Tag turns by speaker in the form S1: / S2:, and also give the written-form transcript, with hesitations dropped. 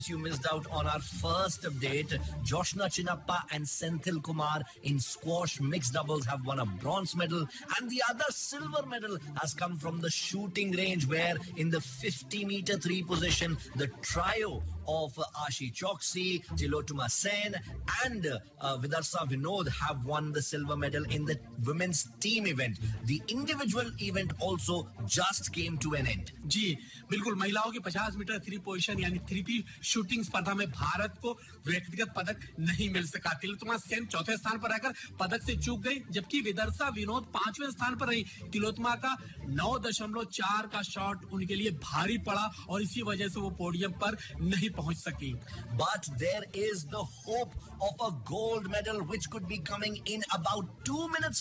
S1: You missed out on our first update. Joshna Chinappa and Senthil Kumar in squash mixed doubles have won a bronze medal, and the other silver medal has come from the shooting range, where in the 50-meter three position, the trio of Ashi Choksi, Tilotuma Sen and Vidarsa Vinod have won the silver medal in the women's team event. The individual event also just came to an end.
S2: जी बिल्कुल, महिलाओं की 50 metre three position यानी 3P shooting स्पर्धा में भारत को व्यक्तिगत पदक नहीं मिल सका। तिलोत्तमा सेन चौथे स्थान पर रहकर पदक से चूक गई, जबकि विदर्शा विनोद 5वें स्थान पर रही। तिलोत्तमा का 9.4 का शॉट उनके लिए भारी पड़ा और इसी वजह से वो पोडियम पर नहीं पहुंच सकी।
S1: But there is the hope of a gold medal which could be coming in about 2 minutes